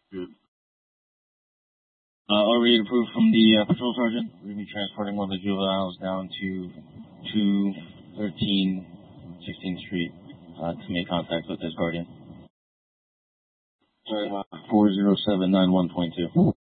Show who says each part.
Speaker 1: Good. Already approved from the patrol sergeant. We're going to be transporting one of the juveniles down to 213 16th Street to make contact with his guardian. 40791.2.